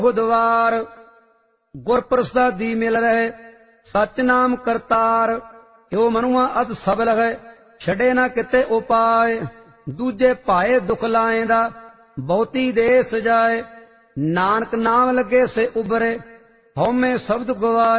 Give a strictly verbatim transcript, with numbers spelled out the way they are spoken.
बुधवार गुर प्रसादी मिल रहे सच नाम करतार। यो मनुआ अत सबल है छड़े ना किते उपाय। दूजे पाए दुख लाएंदा बहुती देस जाए। नानक नाम लगे से उबरे हौमे शब्द गवाए।